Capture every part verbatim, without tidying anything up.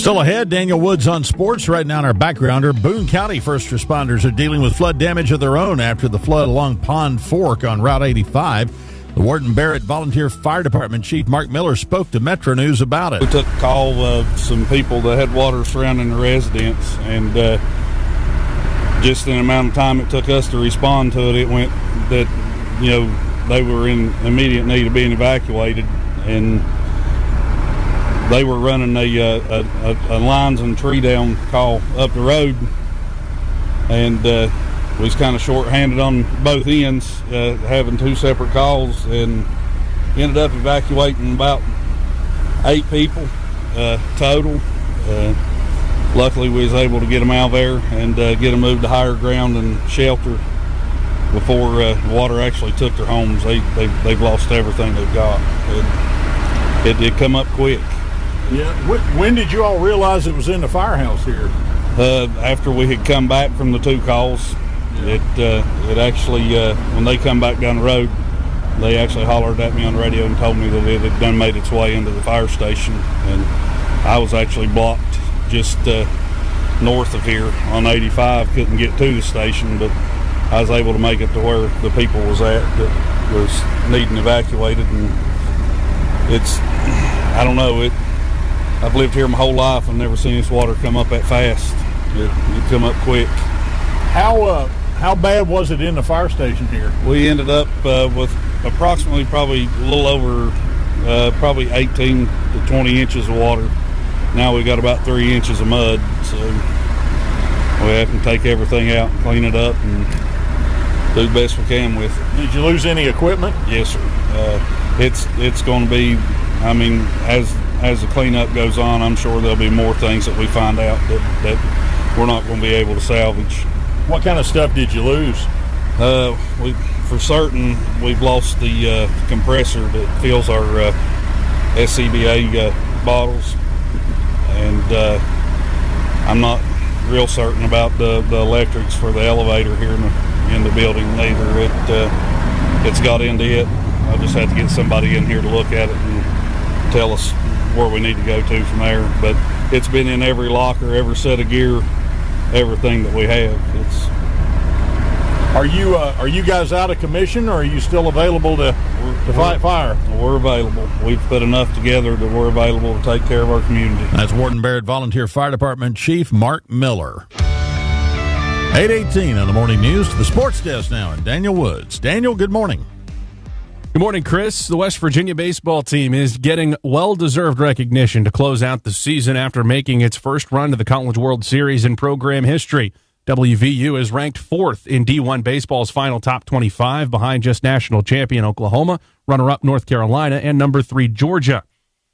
Still ahead, Daniel Woods on sports. Right now in our backgrounder, Boone County first responders are dealing with flood damage of their own after the flood along Pond Fork on Route eighty-five. The Warden Barrett Volunteer Fire Department Chief Mark Miller spoke to Metro News about it. We took a call of some people that had water surrounding the residence, and uh, just in the amount of time it took us to respond to it, it went that, you know, they were in immediate need of being evacuated, and they were running a, a, a, a lines and tree down call up the road, and uh, we was kind of short-handed on both ends, uh, having two separate calls, and ended up evacuating about eight people uh, total. Uh, luckily, we was able to get them out of there and uh, get them moved to higher ground and shelter before uh, water actually took their homes. They, they, they've lost everything they've got. It, it did come up quick. Yeah. When did you all realize it was in the firehouse here? Uh, after we had come back from the two calls, yeah. it uh, it actually, uh, when they come back down the road, they actually hollered at me on the radio and told me that it had done made its way into the fire station. And I was actually blocked just uh, north of here on eighty-five, couldn't get to the station, but I was able to make it to where the people was at that was needing evacuated. And it's, I don't know, it. I've lived here my whole life and never seen this water come up that fast. It, it come up quick. How uh, how bad was it in the fire station here? We ended up uh, with approximately probably a little over uh, probably eighteen to twenty inches of water. Now we got about three inches of mud, so we have to take everything out, clean it up, and do the best we can with it. Did you lose any equipment? Yes, sir. Uh, it's it's going to be, I mean, as As the cleanup goes on, I'm sure there'll be more things that we find out that, that we're not going to be able to salvage. What kind of stuff did you lose? Uh, we, for certain, we've lost the uh, compressor that fills our uh, S C B A uh, bottles, and uh, I'm not real certain about the, the electrics for the elevator here in the, in the building either. It, uh, it's got into it. I just had to get somebody in here to look at it and tell us where we need to go to from there. But it's been in every locker, every set of gear, everything that we have. It's. Are you uh, are you guys out of commission, or are you still available to to fight fire? We're available. We've put enough together that we're available to take care of our community. That's Warden Barrett Volunteer Fire Department Chief Mark Miller. eight eighteen on the morning news to the sports desk now, and Daniel Woods. Daniel, good morning. Good morning, Chris. The West Virginia baseball team is getting well-deserved recognition to close out the season after making its first run to the College World Series in program history. W V U is ranked fourth in D one baseball's final top twenty-five, behind just national champion Oklahoma, runner-up North Carolina, and number three Georgia.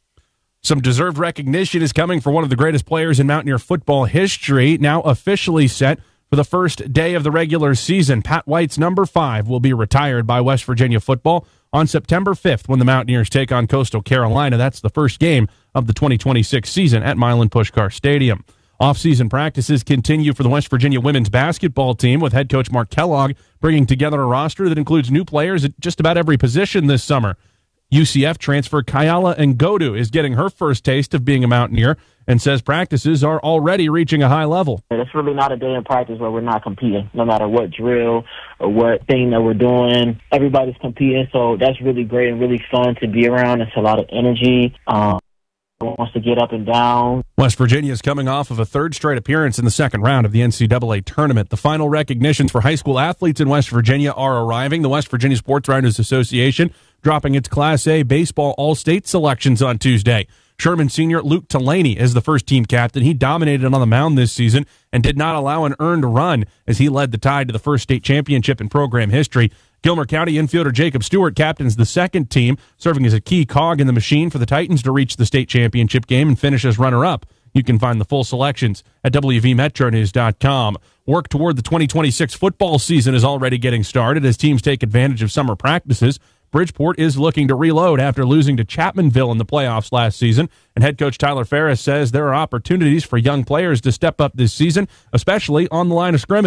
Some deserved recognition is coming for one of the greatest players in Mountaineer football history, now officially set for the first day of the regular season. Pat White's number five will be retired by West Virginia football on September fifth when the Mountaineers take on Coastal Carolina. That's the first game of the twenty twenty-six season at Milan Puskar Stadium. Off-season practices continue for the West Virginia women's basketball team, with head coach Mark Kellogg bringing together a roster that includes new players at just about every position this summer. U C F transfer Kyala Ngodu is getting her first taste of being a Mountaineer and says practices are already reaching a high level. It's really not a day in practice where we're not competing, no matter what drill or what thing that we're doing. Everybody's competing, so that's really great and really fun to be around. It's a lot of energy. Um, wants to get up and down. West Virginia is coming off of a third straight appearance in the second round of the N C double A tournament. The final recognitions for high school athletes in West Virginia are arriving. The West Virginia Sports Writers Association dropping its Class A baseball all-state selections on Tuesday. Sherman senior Luke Delaney is the first team captain. He dominated on the mound this season and did not allow an earned run as he led the Tide to the first state championship in program history. Gilmer County infielder Jacob Stewart captains the second team, serving as a key cog in the machine for the Titans to reach the state championship game and finish as runner-up. You can find the full selections at W V Metro News dot com. Work toward the twenty twenty-six football season is already getting started as teams take advantage of summer practices. Bridgeport is looking to reload after losing to Chapmanville in the playoffs last season, and head coach Tyler Ferris says there are opportunities for young players to step up this season, especially on the line of scrimmage.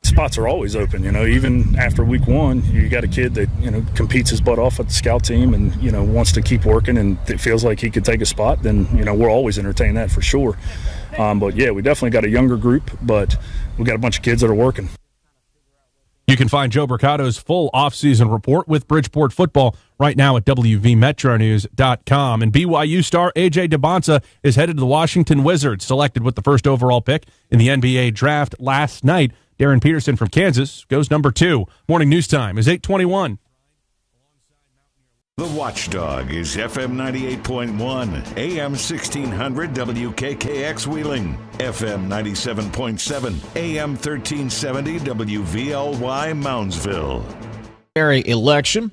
spots are always open. You know, even after week one, you got a kid that, you know, competes his butt off at the scout team and, you know, wants to keep working and it feels like he could take a spot, then, you know, we'll always entertain that for sure. Um, but, yeah, we definitely got a younger group, but we got a bunch of kids that are working. You can find Joe Bricato's full offseason report with Bridgeport football right now at W V Metro News dot com. And B Y U star A J DeBonsa is headed to the Washington Wizards, selected with the first overall pick in the N B A draft last night. Darren Peterson from Kansas goes number two. Morning news time is eight twenty-one. The Watchdog is F M ninety-eight point one, A M sixteen hundred W K K X Wheeling, F M ninety-seven point seven, A M thirteen seventy W V L Y Moundsville. Election.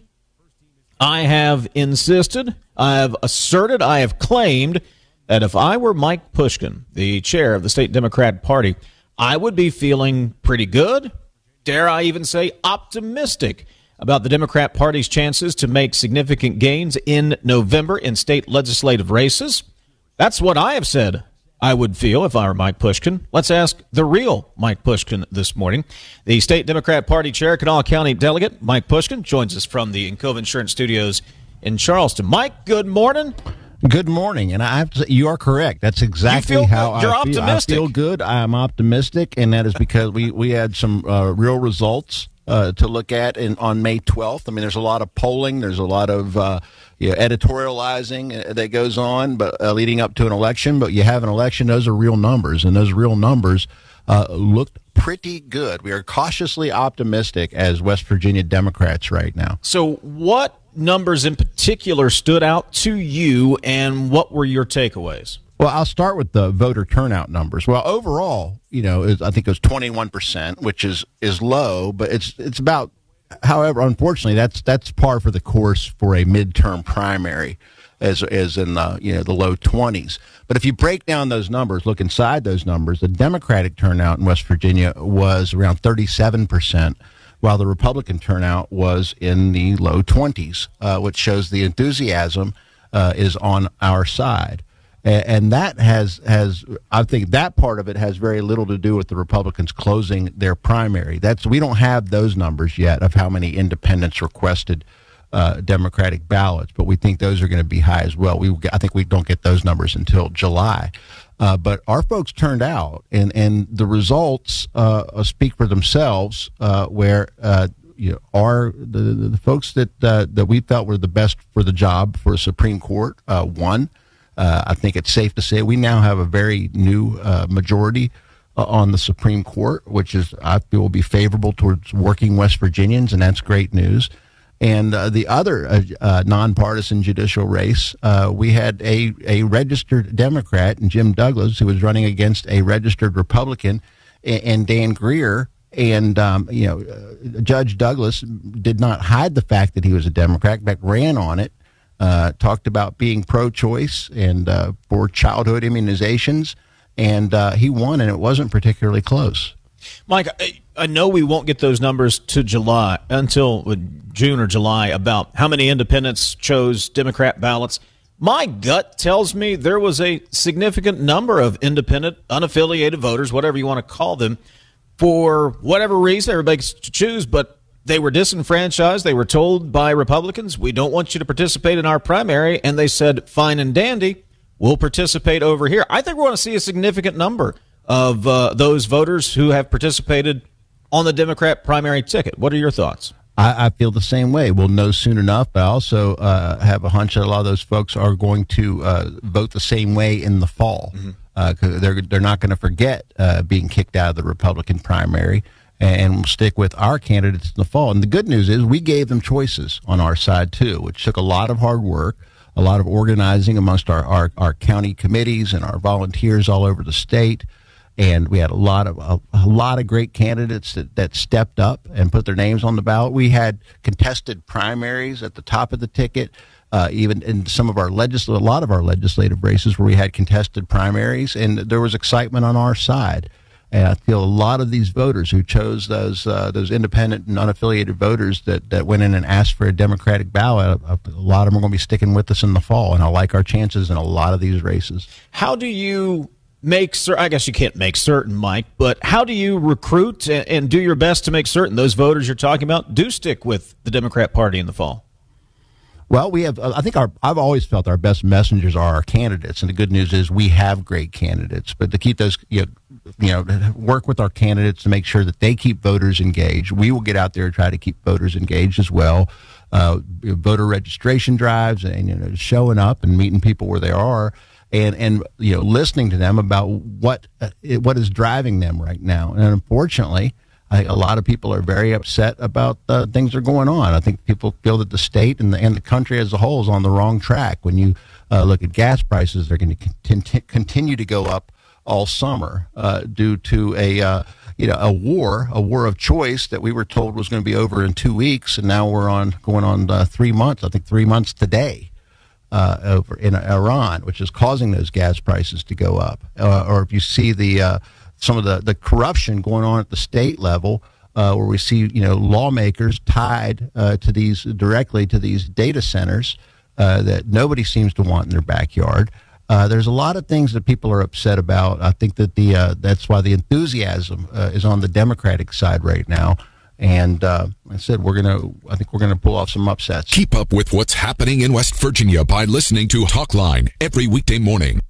I have insisted, I have asserted, I have claimed that if I were Mike Pushkin, the chair of the state Democrat Party, I would be feeling pretty good, dare I even say optimistic, about the Democrat Party's chances to make significant gains in November in state legislative races. That's what I have said I would feel if I were Mike Pushkin. Let's ask the real Mike Pushkin this morning. The state Democrat Party chair, Kanawha County delegate Mike Pushkin, joins us from the Encova Insurance Studios in Charleston. Mike, good morning. Good morning, and I have to say, you are correct. That's exactly how You're I feel. optimistic. I feel good. I am optimistic, and that is because we, we had some uh, real results uh, to look at in, on May twelfth. I mean, there's a lot of polling. There's a lot of uh, you know, editorializing that goes on but uh, leading up to an election. But you have an election, those are real numbers, and those real numbers uh, looked pretty good. We are cautiously optimistic as West Virginia Democrats right now. So what numbers in particular stood out to you, and what were your takeaways? Well, I'll start with the voter turnout numbers. Well, overall, you know, is, I think it was twenty-one percent, which is, is low, but it's it's about. However, unfortunately, that's that's par for the course for a midterm primary, as as in the you know the low twenties. But if you break down those numbers, look inside those numbers, the Democratic turnout in West Virginia was around thirty-seven percent, while the Republican turnout was in the low twenties, uh, which shows the enthusiasm uh, is on our side. And that has, has, I think that part of it has very little to do with the Republicans closing their primary. That's, we don't have those numbers yet of how many independents requested uh, Democratic ballots, but we think those are going to be high as well. We, I think we don't get those numbers until July. Uh, but our folks turned out, and, and the results uh, speak for themselves, uh, where uh, you know, our the, the folks that uh, that we felt were the best for the job for the Supreme Court uh, won. Uh, I think it's safe to say we now have a very new uh, majority uh, on the Supreme Court, which is I feel will be favorable towards working West Virginians, and that's great news. And uh, the other uh, uh, nonpartisan judicial race, uh, we had a, a registered Democrat, Jim Douglas, who was running against a registered Republican, and, and Dan Greer. And, um, you know, uh, Judge Douglas did not hide the fact that he was a Democrat, but ran on it. Uh, talked about being pro-choice and uh, for childhood immunizations, and uh, he won, and it wasn't particularly close. Mike, I, I know we won't get those numbers to July until June or July about how many independents chose Democrat ballots. My gut tells me there was a significant number of independent, unaffiliated voters, whatever you want to call them, for whatever reason everybody gets to choose, but they were disenfranchised. They were told by Republicans, we don't want you to participate in our primary. And they said, fine and dandy, we'll participate over here. I think we're going to see a significant number of uh, those voters who have participated on the Democrat primary ticket. What are your thoughts? I, I feel the same way. We'll know soon enough, but I also uh, have a hunch that a lot of those folks are going to uh, vote the same way in the fall. Mm-hmm. uh, 'cause they're, they're not going to forget uh, being kicked out of the Republican primary, and we'll stick with our candidates in the fall. And the good news is we gave them choices on our side, too, which took a lot of hard work, a lot of organizing amongst our, our, our county committees and our volunteers all over the state. And we had a lot of a, a lot of great candidates that, that stepped up and put their names on the ballot. We had contested primaries at the top of the ticket, uh, even in some of our legis- a lot of our legislative races where we had contested primaries, and there was excitement on our side. And I feel a lot of these voters who chose those uh, those independent and unaffiliated voters that, that went in and asked for a Democratic ballot, a, a lot of them are going to be sticking with us in the fall, and I like our chances in a lot of these races. How do you make certain, I guess you can't make certain, Mike, but how do you recruit and, and do your best to make certain those voters you're talking about do stick with the Democrat Party in the fall? Well, we have, I think our, I've always felt our best messengers are our candidates. And the good news is we have great candidates, but to keep those, you know, you know, work with our candidates to make sure that they keep voters engaged. We will get out there and try to keep voters engaged as well. Uh, voter registration drives and, you know, showing up and meeting people where they are and, and, you know, listening to them about what, uh, what is driving them right now. And unfortunately, I think a lot of people are very upset about uh, things that are going on. I think people feel that the state and the, and the country as a whole is on the wrong track. When you uh, look at gas prices, they're going to cont- continue to go up all summer uh, due to a uh, you know a war, a war of choice that we were told was going to be over in two weeks, and now we're on going on uh, three months. I think three months today uh, over in Iran, which is causing those gas prices to go up. Uh, or if you see the uh, some of the, the corruption going on at the state level, uh, where we see, you know, lawmakers tied uh, to these directly to these data centers uh, that nobody seems to want in their backyard. Uh, there's a lot of things that people are upset about. I think that the uh, that's why the enthusiasm uh, is on the Democratic side right now. And uh, I said we're gonna. I think we're gonna pull off some upsets. Keep up with what's happening in West Virginia by listening to Talkline every weekday morning.